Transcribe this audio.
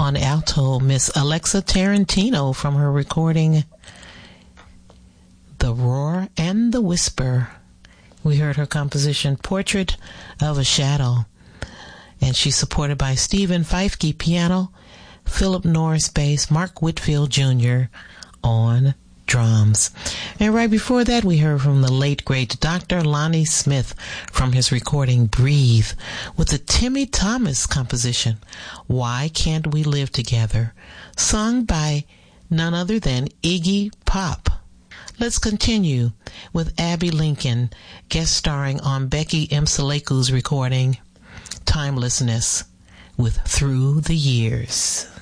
on alto, Miss Alexa Tarantino from her recording The Roar and the Whisper. We heard her composition Portrait of a Shadow, and she's supported by Stephen Feifke piano, Philip Norris bass, Mark Whitfield Jr. on drums. And right before that, we heard from the late, great Dr. Lonnie Smith from his recording Breathe with the Timmy Thomas composition, Why Can't We Live Together, sung by none other than Iggy Pop. Let's continue with Abby Lincoln guest starring on Becky Msaleku's recording Timelessness with Through the Years.